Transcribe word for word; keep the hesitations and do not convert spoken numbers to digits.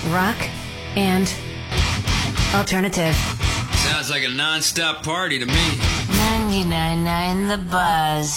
rock, and alternative. Sounds like a non-stop party to me. ninety-nine point nine The Buzz.